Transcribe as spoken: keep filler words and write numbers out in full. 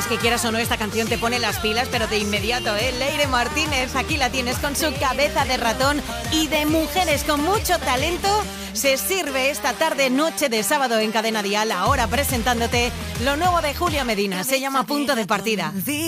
es que quieras o no, esta canción te pone las pilas, pero de inmediato, ¿eh? Leire Martínez, aquí la tienes con su cabeza de ratón y de mujeres con mucho talento. Se sirve esta tarde, noche de sábado en Cadena Dial, ahora presentándote lo nuevo de Julia Medina. Se llama Punto de Partida.